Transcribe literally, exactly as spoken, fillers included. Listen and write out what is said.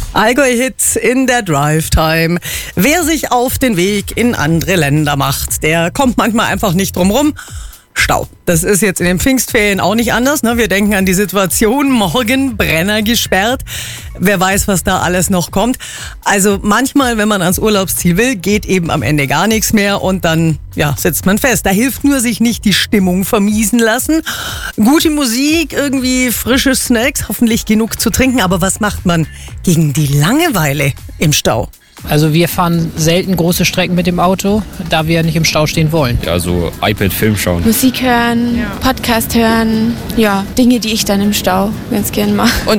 Allgäu-Hit in der Drive-Time. Wer sich auf den Weg in andere Länder macht, der kommt manchmal einfach nicht drum rum. Stau. Das ist jetzt in den Pfingstferien auch nicht anders. Ne? Wir denken an die Situation, morgen Brenner gesperrt. Wer weiß, was da alles noch kommt. Also manchmal, wenn man ans Urlaubsziel will, geht eben am Ende gar nichts mehr und dann ja, sitzt man fest. Da hilft nur, sich nicht die Stimmung vermiesen lassen. Gute Musik, irgendwie frische Snacks, hoffentlich genug zu trinken. Aber was macht man gegen die Langeweile im Stau? Also wir fahren selten große Strecken mit dem Auto, da wir nicht im Stau stehen wollen. Ja, so iPad, Film schauen. Musik hören, ja. Podcast hören, ja, Dinge, die ich dann im Stau ganz gern mache. Und